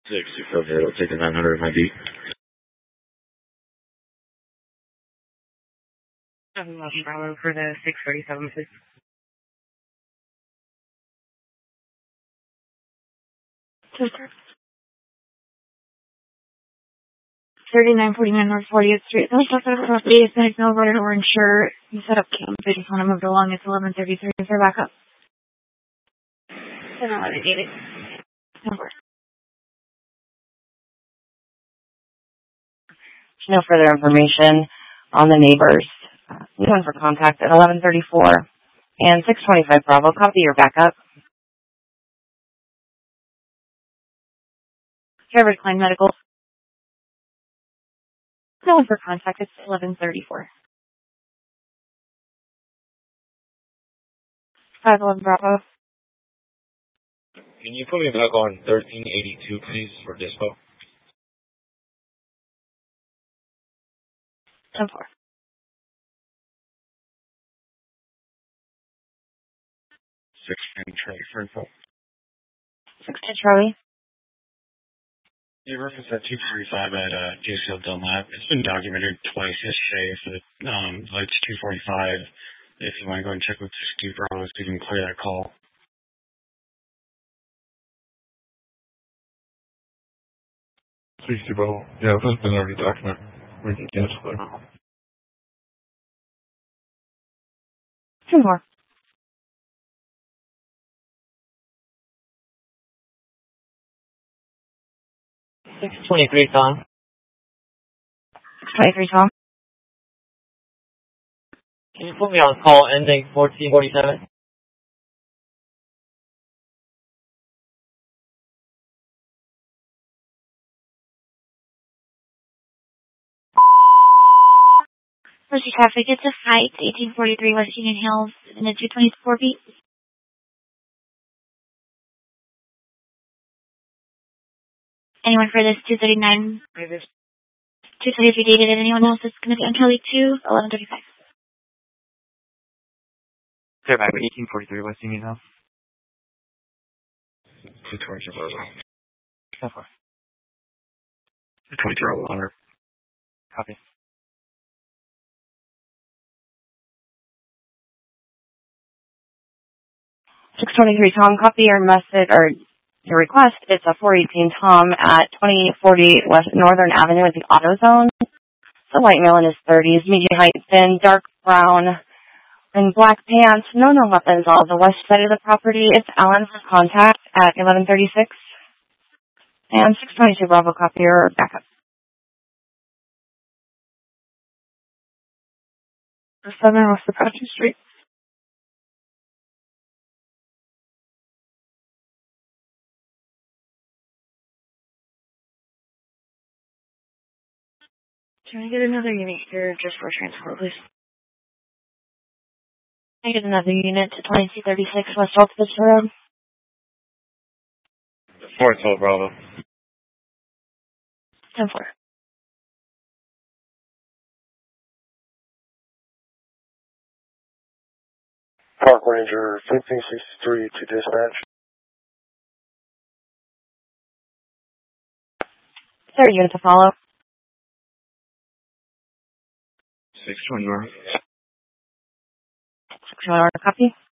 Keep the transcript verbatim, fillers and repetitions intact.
Six, six, okay, it'll take the nine hundred of my beat. seven eleven Bravo for the six thirty-seven, please. thirty-nine forty-nine North fortieth Street. Those stuff at property is next over to Orange Shirt. You set up camp. They just want to move it along. It's eleven thirty-three for backup. Then I'll let it get it. Over. No further information on the neighbors. Uh, new one for contact at eleven thirty-four and six twenty-five Bravo. Copy your backup. Trevor Klein Medical. No one for contact. It's eleven thirty-four. five eleven Bravo. Can you put me back on thirteen eighty-two, please, for dispo? ten four. six ten Charlie for info. six ten Charlie. You referenced that two forty-five at uh, J C L Dunlap. It's been documented twice yesterday for the um, lights two forty-five. If you want to go and check with Steve Rose, you can clear that call. sixty Bravo. Yeah, this has been already documented. We can cancel it. Two more. six twenty-three, Tom. six twenty-three, Tom. Can you put me on call ending fourteen forty-seven? Mercy traffic, it's a fight, eighteen forty-three West Union Hills, in a two twenty-four beat. Anyone for this two thirty-nine? two thirty-three dated, and anyone else that's going to be on Charlie two, eleven thirty-five. Clear back to eighteen forty-three West Union Hills. two twenty-two Bravo. ten four. two twenty-three Bravo. Copy. six twenty-three Tom, copy your message or your request. It's a four eighteen Tom at twenty forty West Northern Avenue at the Auto Zone. The white male in his thirties, medium height, thin, dark brown, and black pants. No, no weapons. All the west side of the property. It's Alan for contact at eleven thirty-six. And six twenty-two Bravo, copy your backup. seven West Apache Street. Can I get another unit here just for transport, please? Can I get another unit to twenty-two thirty-six West Alta Road? four twelve Bravo. ten four. Park Ranger fifteen sixty-three to dispatch. Third unit to follow. six twenty Bravo. six twenty copy.